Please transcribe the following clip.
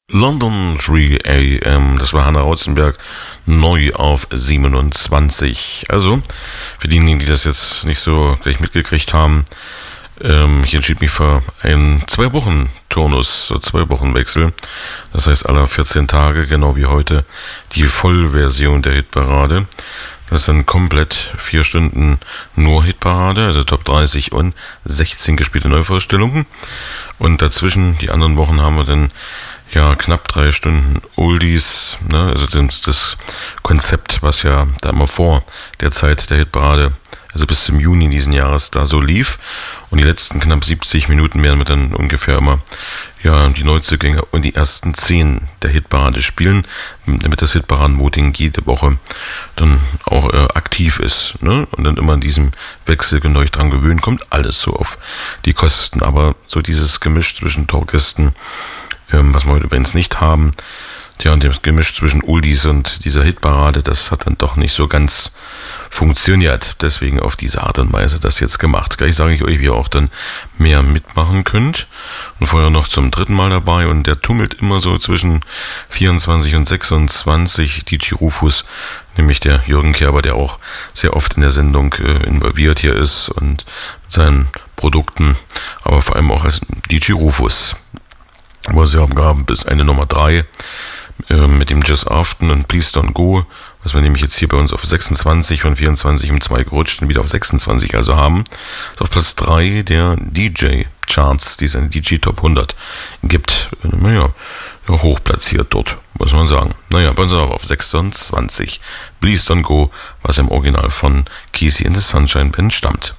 London 3 AM, das war Hannah Rauzenberg, neu auf 27. Also, für diejenigen, die das jetzt nicht so gleich mitgekriegt haben, ich entschied mich für einen 2-Wochen-Turnus, so 2-Wochen-Wechsel. Das heißt, alle 14 Tage, genau wie heute, die Vollversion der Hitparade. Das sind komplett 4 Stunden nur Hitparade, also Top 30 und 16 gespielte Neuvorstellungen. Und dazwischen, die anderen Wochen, haben wir dann knapp 3 Stunden Oldies, ne? Also das Konzept, was ja da immer vor der Zeit der Hitparade, also bis zum Juni diesen Jahres da so lief. Und die letzten knapp 70 Minuten werden wir dann ungefähr immer die Neuzugänge und die ersten 10 der Hitparade spielen, damit das Hitparaden-Voting jede Woche dann auch aktiv ist, ne? Und dann immer in diesem Wechsel genau dran gewöhnen, kommt alles so auf die Kosten. Aber so dieses Gemisch zwischen Talkgästen, was wir heute übrigens nicht haben, und das Gemisch zwischen Oldies und dieser Hitparade, das hat dann doch nicht so ganz funktioniert. Deswegen auf diese Art und Weise das jetzt gemacht. Gleich sage ich euch, wie ihr auch dann mehr mitmachen könnt. Und vorher noch zum 3. Mal dabei. Und der tummelt immer so zwischen 24 und 26. DJ Rufus, nämlich der Jürgen Kerber, der auch sehr oft in der Sendung involviert hier ist und mit seinen Produkten, aber vor allem auch als DJ Rufus. Aber sie haben bis eine Nummer 3 mit dem Just Afton und Please Don't Go, was wir nämlich jetzt hier bei uns auf 26 von 24 um 2 gerutscht und wieder auf 26 also haben. Ist auf Platz 3 der DJ-Charts, die es eine DJ-Top 100 gibt. Hoch platziert dort, muss man sagen. Bei uns aber auf 26. Please Don't Go, was im Original von Casey and the Sunshine Band stammt.